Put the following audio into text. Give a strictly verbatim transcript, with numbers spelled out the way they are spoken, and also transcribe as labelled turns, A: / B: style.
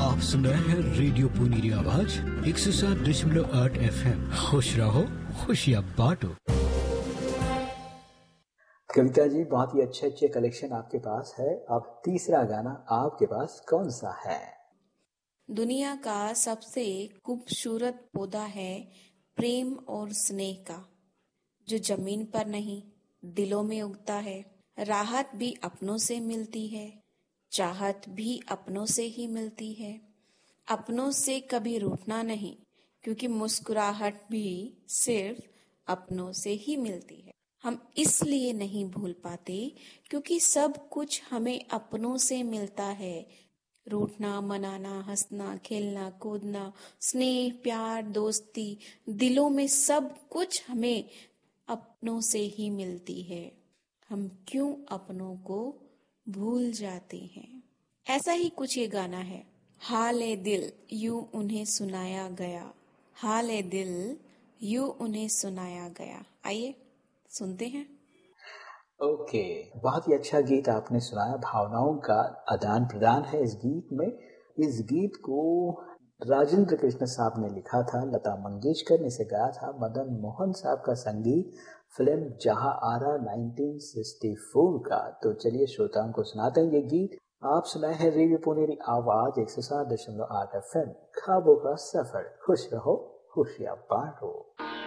A: आप सुन रहे हैं रेडियो पुनीरी आवाज एक सौ सात दशमलव आठ एफ एम। खुश रहो, खुशियाँ बांटो।
B: कविता जी, बहुत ही अच्छे अच्छे कलेक्शन आपके पास है। अब तीसरा गाना आपके पास कौन सा है?
C: दुनिया का सबसे खूबसूरत पौधा है प्रेम और स्नेह का, जो जमीन पर नहीं दिलों में उगता है। राहत भी अपनों से मिलती है, चाहत भी अपनों से ही मिलती है। अपनों से कभी रूठना नहीं, क्योंकि मुस्कुराहट भी सिर्फ अपनों से ही मिलती है। हम इसलिए नहीं भूल पाते क्योंकि सब कुछ हमें अपनों से मिलता है। रूठना, मनाना, हंसना, खेलना, कूदना, स्नेह, प्यार, दोस्ती, दिलों में सब कुछ हमें अपनों से ही मिलती है। हम क्यों अपनों को भूल जाते हैं? ऐसा ही कुछ ये गाना है। हाल ए दिल यूं उन्हें सुनाया गया, हाल ए दिल यूं उन्हें सुनाया गया। आइए सुनते हैं।
B: ओके okay, बहुत ही अच्छा गीत आपने सुनाया। भावनाओं का आदान प्रदान है इस गीत में। इस गीत को राजेंद्र कृष्ण साहब ने लिखा था, लता मंगेशकर ने इसे गाया था, मदन मोहन साहब का संगीत, फिल्म जहां आरा उन्नीस सौ चौंसठ का। तो चलिए श्रोताओं को सुनाते हैं ये गीत। आप सुनाए हैं रेडियो पुनेरी आवाज एक सौ सात दशमलव आठ एफ एम। ख्वाबों का सफर, खुश रहो, खुशियां बांटो।